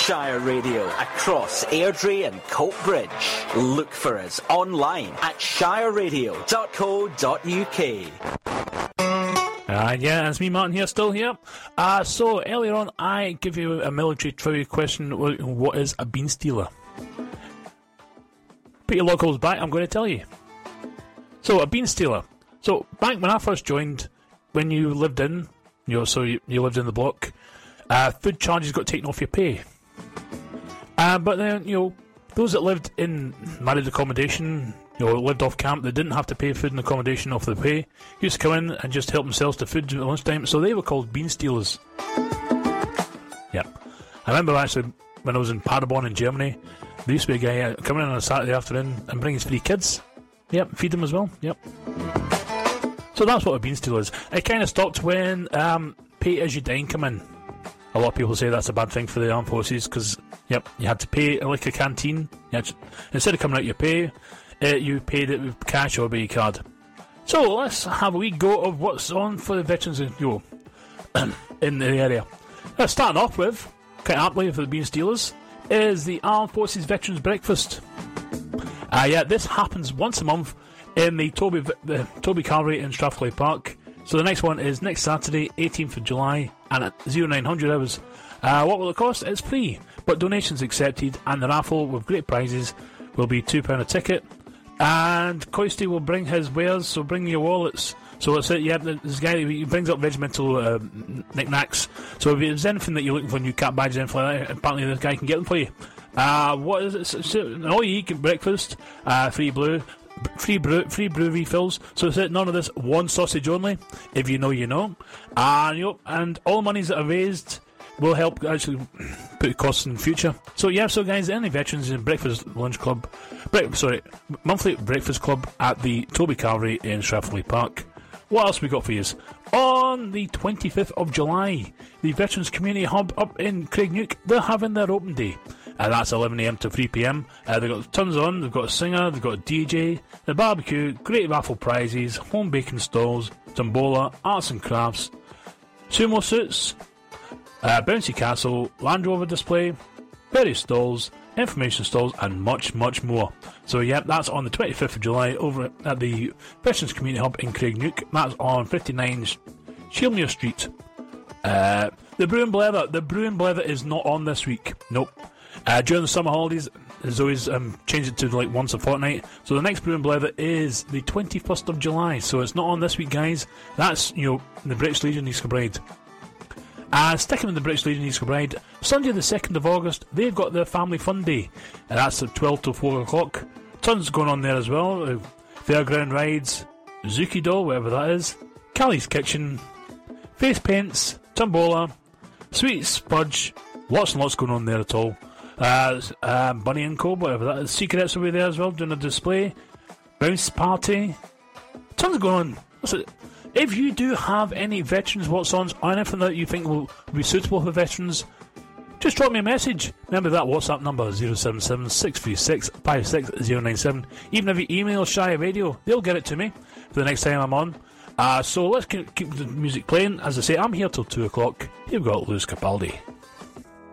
Shire Radio across Airdrie and Coatbridge. Look for us online at shireradio.co.uk. Yeah, it's me, Martin, here, still here. So, earlier on, I give you a military trivia question. What is a bean stealer? Put your locals back, I'm going to tell you. So, a bean stealer. So, back when I first joined, when you lived in, so you lived in the block, food charges got taken off your pay. But then, those that lived in married accommodation, lived off camp, they didn't have to pay food and accommodation off the pay, used to come in and just help themselves to food at lunchtime, so they were called bean stealers. Yep. I remember actually when I was in Paderborn in Germany, there used to be a guy coming in on a Saturday afternoon and bring his 3 kids. Yep, feed them as well. Yep. So that's what a bean stealer is. It kind of stopped when pay as you dine come in. A lot of people say that's a bad thing for the armed forces because, you had to pay like a canteen. Instead of coming out your pay, you paid it with cash or by your card. So let's have a wee go of what's on for the veterans in the area. Starting off with, quite aptly for the bean stealers, is the Armed Forces Veterans Breakfast. This happens once a month in the Toby Carvery in Strathclyde Park. So the next one is next Saturday, 18th of July, and at 0900 hours. What will it cost? It's free, but donations accepted, and the raffle with great prizes will be £2 a ticket. And Coisty will bring his wares, so bring your wallets. So that's it, this guy, he brings up regimental knickknacks. So if there's anything that you're looking for, new cap badges, anything like that, apparently this guy can get them for you. What is it? So, all you eat breakfast, free brew refills. So it's it, none of this one sausage only. If you know, you know. And all monies that are raised will help actually put costs in the future. So guys, any veterans in monthly breakfast club at the Toby Carvery in Strathclyde Park. What else we got for you? On the 25th of July, the Veterans Community Hub up in Craigneuk, they're having their open day. That's 11am to 3pm. They've got tons on, they've got a singer, they've got a DJ, the barbecue, great raffle prizes, home baking stalls, tombola, arts and crafts, sumo suits, bouncy castle, Land Rover display, various stalls, information stalls, and much, much more. So that's on the 25th of July over at the Veterans Community Hub in Craigneuk. That's on 59 Shielmere Street. The Brew and Blether is not on this week. Nope. During the summer holidays, there's always changed it to like once a fortnight. So the next Brew and Blether is the 21st of July. So it's not on this week, guys. That's the British Legion East Kilbride. Sticking with the British Legion East Kilbride, Sunday the 2nd of August, they've got their Family Fun Day. That's at 12 till 4 o'clock. Tons going on there as well. Fairground rides, Zuki Doll, whatever that is, Callie's Kitchen, face paints, tombola, sweet spudge, lots and lots going on there at all. Bunny and Co, whatever that is. Secrets will be there as well, doing a display. Bounce party. Tons going on. Listen, if you do have any veterans what's-ons or anything that you think will be suitable for veterans, just drop me a message. Remember that WhatsApp number, 077 636 56097. Even if you email Shire Radio, they'll get it to me for the next time I'm on. So let's keep the music playing. As I say, I'm here till 2 o'clock. You've got Lewis Capaldi.